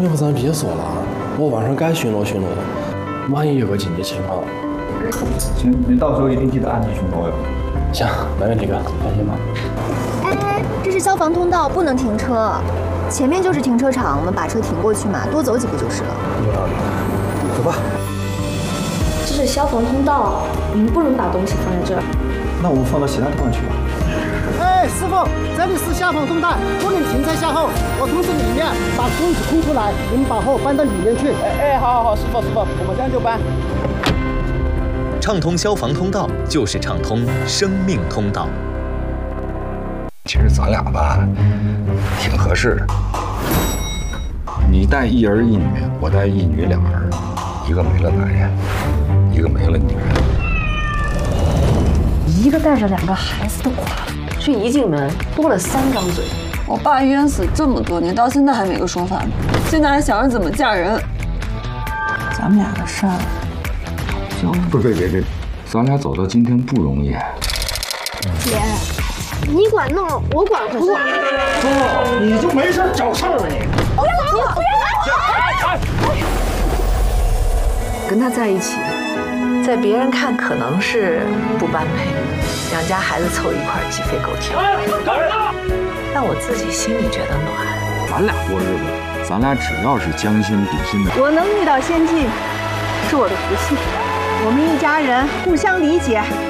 要不咱别说了，我晚上该巡逻巡逻，万一有个紧急情况。 行，你到时候一定记得按时巡逻哟。 行，没问题哥，放心吧。 哎，这是消防通道，不能停车。前面就是停车场，我们把车停过去嘛，多走几步就是了。 有道理。走吧。 这是消防通道，你们不能把东西放在这儿。 那我们放到其他地方去吧。 哎，师傅，这里是消防通道，不能停车下后。我通知里面把东西空出来，你们把货搬到里面去。好，师傅，我们这样就搬。 畅通消防通道就是畅通生命通道。 其实咱俩吧，挺合适。你带一儿一女，我带一女两儿，一个没了男人，一个没了女人。 一个带着2个孩子的寡妇，这一进门多了3张嘴。 我爸冤死这么多年，到现在还没个说法呢。现在还想着怎么嫁人。咱们俩的事儿， 不，别，咱俩走到今天不容易。 姐，你管弄，我管不住。 你就没事找事儿了你。 不要！ 跟他在一起，在别人看可能是不般配，2家孩子凑一块儿鸡飞狗跳。但我自己心里觉得暖。 咱俩过日子，咱俩只要是将心比心的。 我能遇到先进，是我的福气。我们一家人互相理解，